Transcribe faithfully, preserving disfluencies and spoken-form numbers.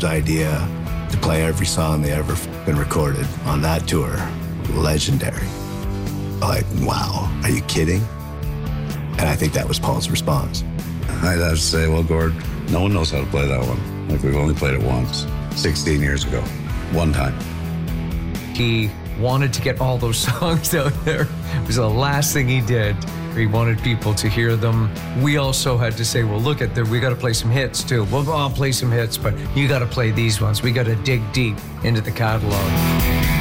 Bob's idea to play every song they ever been recorded on that tour. Legendary. Like, wow, are you kidding? And I think that was Paul's response. I'd have to say, well, Gord, no one knows how to play that one. Like, we've only played it once, sixteen years ago, one time. He wanted to get all those songs out there. It was the last thing he did. He wanted people to hear them. We also had to say, well, look at that, we got to play some hits too. Well, I'll play some hits, but you got to play these ones. We got to dig deep into the catalog.